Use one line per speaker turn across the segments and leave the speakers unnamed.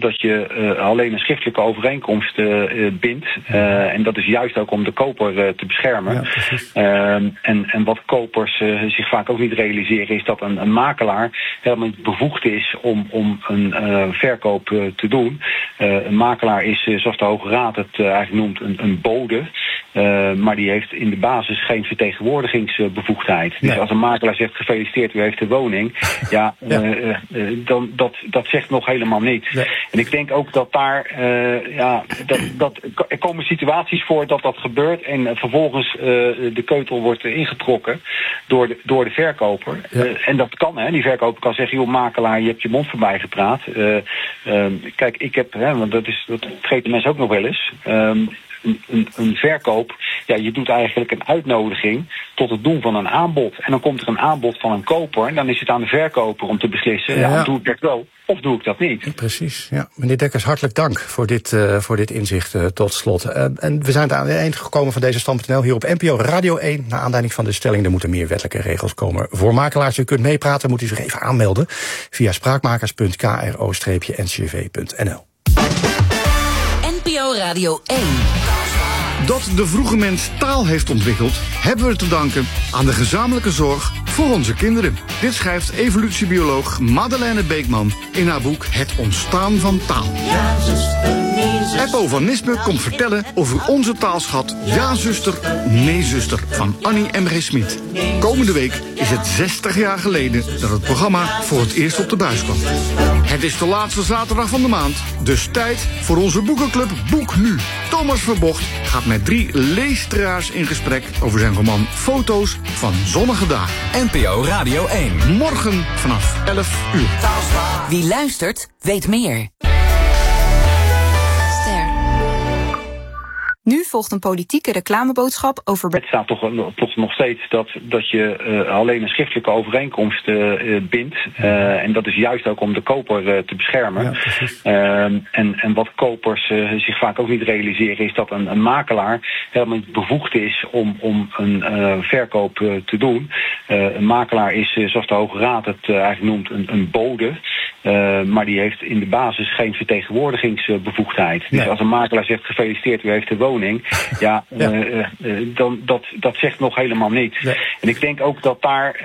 dat je alleen een schriftelijke overeenkomst bindt. En dat is juist ook om de koper te beschermen. Ja, en wat kopers zich vaak ook niet realiseren is dat een makelaar helemaal niet bevoegd is om een verkoop te doen. Een makelaar is, zoals de Hoge Raad het eigenlijk noemt, een bode. Maar die heeft in de basis geen vertegenwoordigingsbevoegdheid. Dus als een makelaar zegt gefeliciteerd, u heeft de woning. Ja, dan dat zegt nog helemaal niets. Nee. En ik denk ook dat daar er komen situaties voor dat gebeurt en vervolgens de keutel wordt ingetrokken door de verkoper. Ja. En dat kan, hè. Die verkoper kan zeggen, joh, makelaar, je hebt je mond voorbij gepraat. Kijk, ik heb, want dat vergeten mensen ook nog wel eens. Een verkoop, ja, je doet eigenlijk een uitnodiging tot het doen van een aanbod. En dan komt er een aanbod van een koper en dan is het aan de verkoper om te beslissen, doe ik dat wel of doe ik dat niet.
Precies, ja. Meneer Dekkers, hartelijk dank voor dit inzicht tot slot. En we zijn aan het eind gekomen van deze Stand.nl hier op NPO Radio 1. Naar aanleiding van de stelling, er moeten meer wettelijke regels komen voor makelaars. U kunt meepraten, moet u zich even aanmelden via spraakmakers.kro-ncv.nl.
NPO Radio 1.
Dat de vroege mens taal heeft ontwikkeld, hebben we te danken aan de gezamenlijke zorg voor onze kinderen. Dit schrijft evolutiebioloog Madeleine Beekman in haar boek Het ontstaan van taal.
Ja, zuster, nee, zuster.
Eppo van Nispen komt vertellen over onze taalschat Ja, zuster, nee, zuster van Annie M. G. Smit. Komende week is het 60 jaar geleden dat het programma voor het eerst op de buis kwam. Het is de laatste zaterdag van de maand, dus tijd voor onze boekenclub Boek Nu. Thomas Verbocht gaat met 3 leestraars in gesprek over zijn roman Foto's van zonnige dagen.
NPO Radio 1.
Morgen vanaf 11 uur.
Wie luistert, weet meer.
Ster. Nu volgt een politieke reclameboodschap over...
Het staat toch nog steeds dat je alleen een schriftelijke overeenkomst bindt. En dat is juist ook om de koper te beschermen. Ja, en wat kopers zich vaak ook niet realiseren is dat een makelaar helemaal niet bevoegd is om een verkoop te doen. Een makelaar is, zoals de Hoge Raad het eigenlijk noemt, een bode. Maar die heeft in de basis geen vertegenwoordigingsbevoegdheid. Dus als een makelaar zegt gefeliciteerd, u heeft de woning. Ja, dan dat zegt nog helemaal niets. Nee. En ik denk ook dat daar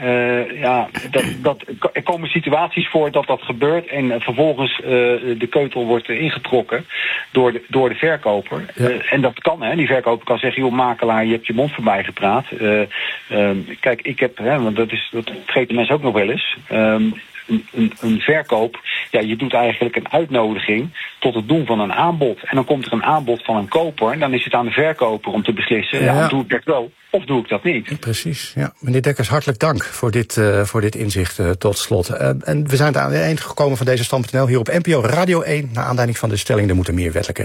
er komen situaties voor dat gebeurt en vervolgens de keutel wordt ingetrokken door de verkoper. Ja. En dat kan, hè. Die verkoper kan zeggen, joh, makelaar, je hebt je mond voorbij gepraat. Kijk, ik heb, want dat vergeten mensen ook nog wel eens. Een verkoop, ja, je doet eigenlijk een uitnodiging tot het doen van een aanbod. En dan komt er een aanbod van een koper en dan is het aan de verkoper om te beslissen, doe ik dat wel of doe ik dat niet.
Precies, ja. Meneer Dekkers, hartelijk dank voor dit inzicht tot slot. En we zijn aan het eind gekomen van deze Stand.nl hier op NPO Radio 1. Naar aanleiding van de stelling, er moeten meer wettelijke